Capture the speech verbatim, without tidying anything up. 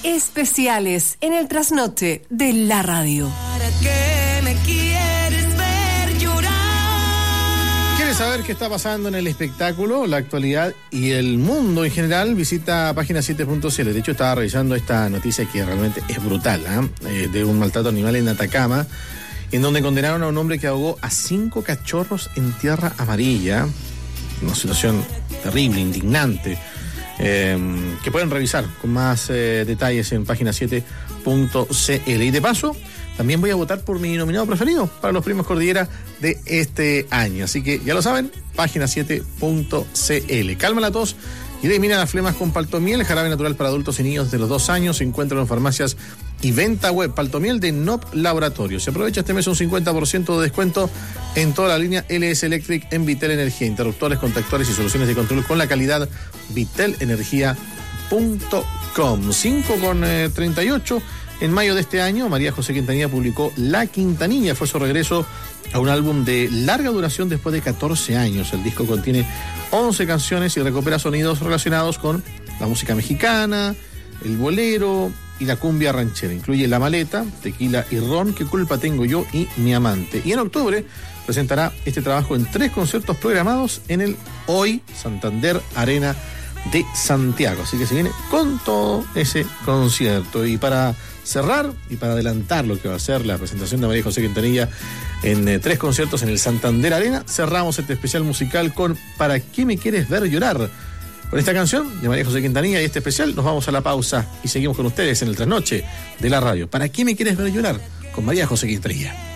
especiales en el trasnoche de la radio. ¿Para qué me quieres ver llorar? ¿Quieres saber qué está pasando en el espectáculo, la actualidad y el mundo en general? Visita página siete punto c l. De hecho, estaba revisando esta noticia que realmente es brutal, ¿eh? Eh, de un maltrato animal en Atacama, en donde condenaron a un hombre que ahogó a cinco cachorros en tierra amarilla. Una situación terrible, indignante, eh, que pueden revisar con más eh, detalles en página siete punto c l. Y de paso, también voy a votar por mi nominado preferido para los Premios Cordillera de este año. Así que ya lo saben, página siete punto c l. Calma la tos y elimina las flemas con Paltomiel, jarabe natural para adultos y niños de los dos años. Se encuentra en farmacias y venta web. Paltomiel de N O P Laboratorio. Se aprovecha este mes un cincuenta por ciento de descuento en toda la línea L S Electric en Vitel Energía. Interruptores, contactores y soluciones de control con la calidad vitel energía punto com. cinco con treinta y ocho. En mayo de este año, María José Quintanilla publicó La Quintanilla. Fue su regreso a un álbum de larga duración después de catorce años. El disco contiene once canciones y recupera sonidos relacionados con la música mexicana, el bolero y la cumbia ranchera. Incluye La Maleta, Tequila y Ron, Qué culpa tengo yo y Mi amante. Y en octubre presentará este trabajo en tres conciertos programados en el Hoy Santander Arena de Santiago. Así que se viene con todo ese concierto. Y para cerrar y para adelantar lo que va a ser la presentación de María José Quintanilla en eh, tres conciertos en el Santander Arena, cerramos este especial musical con ¿Para qué me quieres ver llorar? Con esta canción de María José Quintanilla y este especial nos vamos a la pausa y seguimos con ustedes en el trasnoche de la radio. ¿Para qué me quieres ver llorar? Con María José Quintanilla.